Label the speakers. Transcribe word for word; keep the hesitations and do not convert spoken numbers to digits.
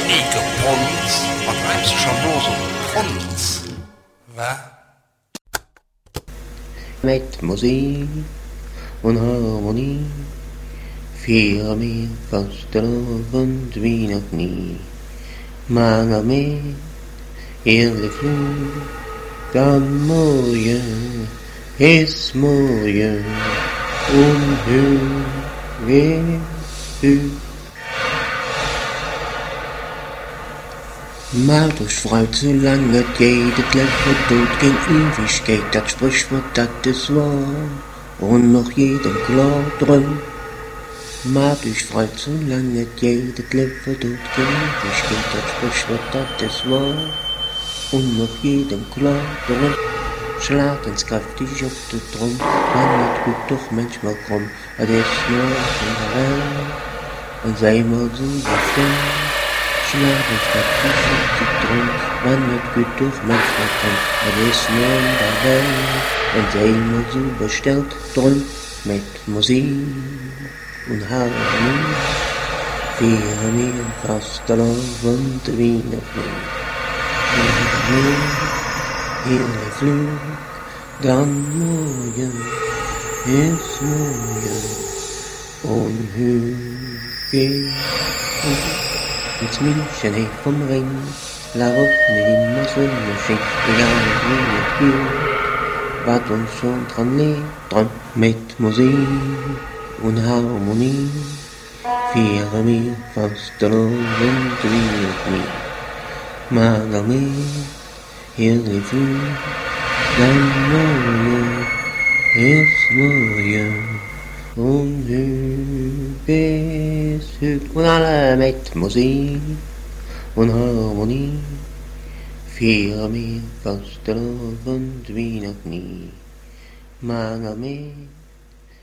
Speaker 1: Ike Pons, was meinst du schon bloß um Pons? Was?
Speaker 2: Mit Musik und Harmonie feiern wir Fastenabend wie noch nie. Mange mehr, ehrlich Flug, dann morgen ist morgen und hör, wer hört. Macht euch frei, zu lange geht, das Leben tut kein Ewigkeit, das Sprichwort, das ist wahr, und noch jedem klar drin. Macht euch frei, zu lange geht, das Leben tut kein Ewigkeit, das Sprichwort, das ist wahr, und noch jedem klar drin. Schlag ins kräftig auf den Drum, man wird gut doch manchmal krumm, das ist nur in der Welt, und sei mal so befreit. Schlag ins kräftig auf den Drum, man wird gut doch manchmal krumm, das ist nur in der Welt, und sei mal so bestellt drum, mit Musik und Harmonie, feiern wir Fastenabend wie noch nie. Ihre Flug, dann morgen ist morgen und hör geht ins München hey vom Ring, la Woche immer Sonne schenkt, egal wie es geht, was uns schon dran liegt, dran mit Musik und Harmonie, feiern wir Fastenabend wie noch nie. Mager mehr, ihre Flug, dann morgen ist morgen und hör bis hüt und alle mit Musik und Harmonie feiern wir Fastenabend wie noch nie. Mager mehr.